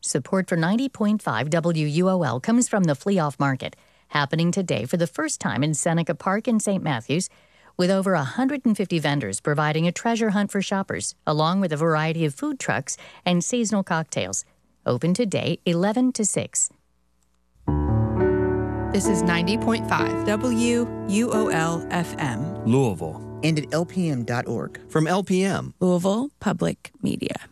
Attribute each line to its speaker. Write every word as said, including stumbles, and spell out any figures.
Speaker 1: Support for ninety point five W U O L comes from the Flea Off Market, happening today for the first time in Seneca Park in Saint Matthews, with over one hundred fifty vendors providing a treasure hunt for shoppers, along with a variety of food trucks and seasonal cocktails. Open today, eleven to six.
Speaker 2: This is ninety point five W U O L F M.
Speaker 3: Louisville.
Speaker 4: And at L P M dot org.
Speaker 3: From L P M.
Speaker 2: Louisville Public Media.